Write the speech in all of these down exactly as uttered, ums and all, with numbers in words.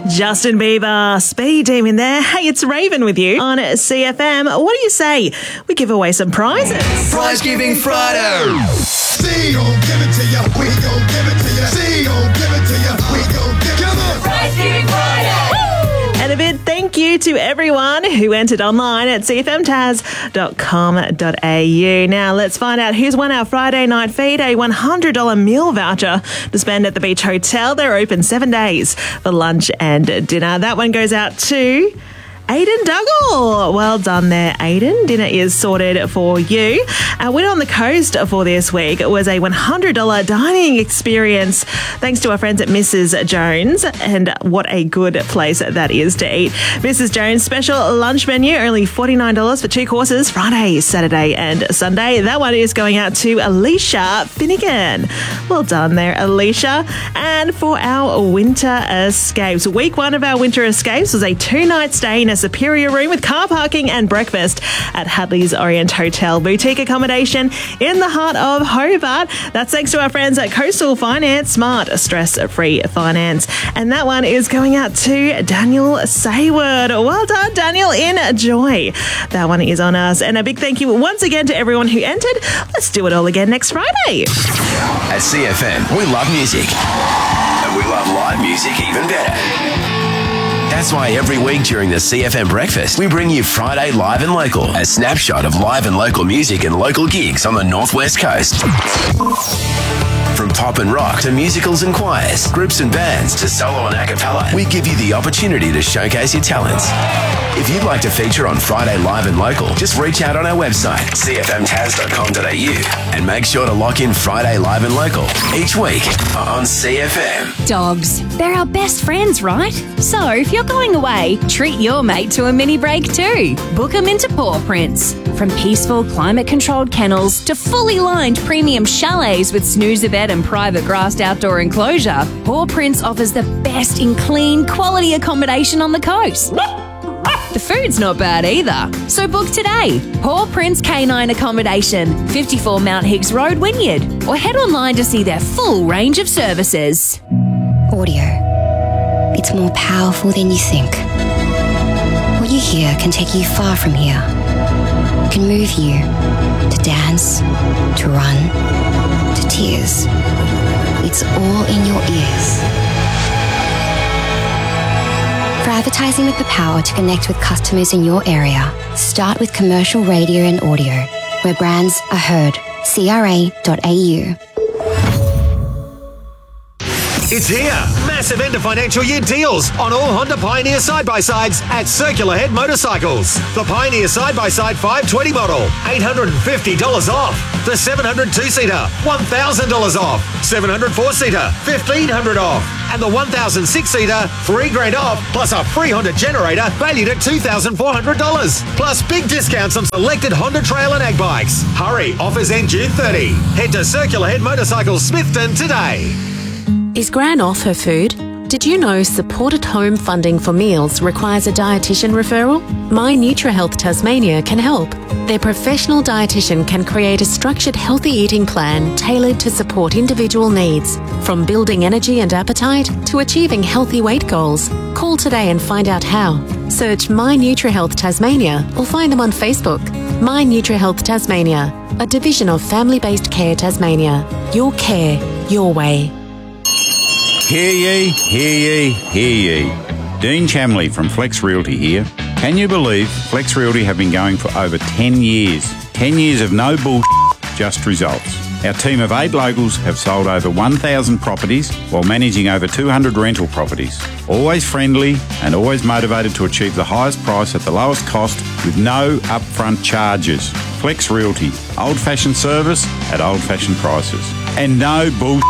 Justin Bieber, Speed Demon there. Hey, it's Raven with you on C F M. What do you say? We give away some prizes. Prize Giving Friday. C gon' give it to ya. We gon' give it to ya. C gon' give it to ya. We gon' give it to ya. Prize Giving Friday. And a big thank you to everyone who entered online at c f m taz dot com dot a u. Now, let's find out who's won our Friday night feed, a one hundred dollars meal voucher to spend at the Beach Hotel. They're open seven days for lunch and dinner. That one goes out to Aiden Duggle. Well done there, Aiden. Dinner is sorted for you. Our winner on the coast for this week was a one hundred dollars dining experience thanks to our friends at Missus Jones. And what a good place that is to eat. Missus Jones special lunch menu, only forty-nine dollars for two courses, Friday, Saturday and Sunday. That one is going out to Alicia Finnegan. Well done there, Alicia. And for our winter escapes, week one of our winter escapes was a two-night stay in a superior room with car parking and breakfast at Hadley's Orient Hotel, boutique accommodation in the heart of Hobart. That's thanks to our friends at Coastal Finance, smart, stress-free finance. And that one is going out to Daniel Sayward. Well done, Daniel. Enjoy. That one is on us. And a big thank you once again to everyone who entered. Let's do it all again next Friday. At C F M, we love music. And we love live music even better. That's why every week during the C F M Breakfast, we bring you Friday Live and Local, a snapshot of live and local music and local gigs on the Northwest Coast. From pop and rock to musicals and choirs, groups and bands to solo and a cappella, we give you the opportunity to showcase your talents. If you'd like to feature on Friday Live and Local, just reach out on our website, c f m taz dot com dot a u, and make sure to lock in Friday Live and Local each week on C F M. Dogs, they're our best friends, right? So if you're going away, treat your mate to a mini break too. Book them into Paw Prints. From peaceful, climate-controlled kennels to fully lined premium chalets with snoozer bed and private grassed outdoor enclosure, Paw Prints offers the best in clean, quality accommodation on the coast. The food's not bad either. So book today. Paw Prints Canine Accommodation, fifty-four Mount Higgs Road, Wynyard. Or head online to see their full range of services. Audio. It's more powerful than you think. What you hear can take you far from here. It can move you to dance, to run, to tears. It's all in your ears. For advertising with the power to connect with customers in your area, start with commercial radio and audio, where brands are heard. c r a dot a u. It's here. Massive end of financial year deals on all Honda Pioneer side-by-sides at Circular Head Motorcycles. The Pioneer side-by-side five twenty model, eight hundred fifty dollars off. The seven hundred two-seater, one thousand dollars off. seven hundred four-seater, fifteen hundred dollars off. And the one thousand six-seater, three grand off, plus a free Honda generator valued at two thousand four hundred dollars. Plus big discounts on selected Honda Trail and Ag bikes. Hurry, offers end June thirtieth. Head to Circular Head Motorcycles Smithton today. Is Gran off her food? Did you know supported home funding for meals requires a dietitian referral? My NutriHealth Tasmania can help. Their professional dietitian can create a structured healthy eating plan tailored to support individual needs, from building energy and appetite to achieving healthy weight goals. Call today and find out how. Search My NutriHealth Tasmania or find them on Facebook. My NutriHealth Tasmania, a division of Family-Based Care Tasmania. Your care, your way. Hear ye, hear ye, hear ye. Dean Chamley from Flex Realty here. Can you believe Flex Realty have been going for over ten years? ten years of no bullshit, just results. Our team of eight locals have sold over one thousand properties while managing over two hundred rental properties. Always friendly and always motivated to achieve the highest price at the lowest cost with no upfront charges. Flex Realty, old-fashioned service at old-fashioned prices. And no bullshit.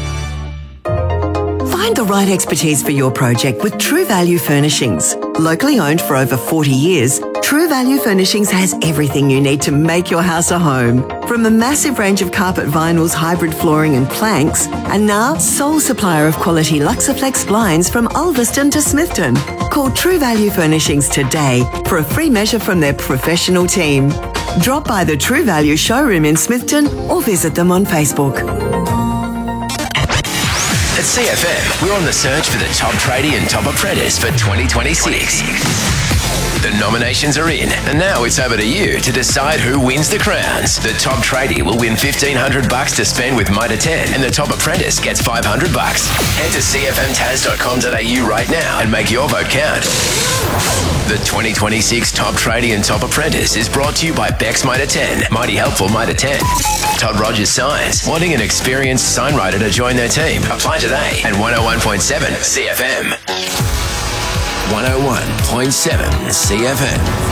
Find the right expertise for your project with True Value Furnishings. Locally owned for over forty years, True Value Furnishings has everything you need to make your house a home. From a massive range of carpet vinyls, hybrid flooring and planks, and now sole supplier of quality Luxaflex blinds from Ulverston to Smithton. Call True Value Furnishings today for a free measure from their professional team. Drop by the True Value showroom in Smithton or visit them on Facebook. At C F M, we're on the search for the top tradie and top apprentice for twenty twenty-six. The nominations are in, and now it's over to you to decide who wins the crowns. The top tradie will win fifteen hundred bucks to spend with Mitre ten, and the top apprentice gets five hundred bucks. Head to c f m taz dot com dot a u right now and make your vote count. The twenty twenty-six Top Tradie and Top Apprentice is brought to you by Beck's Mitre ten, Mighty Helpful Mitre ten. Todd Rogers Signs, wanting an experienced sign writer to join their team. Apply today at one oh one point seven C F M. one oh one point seven C F M.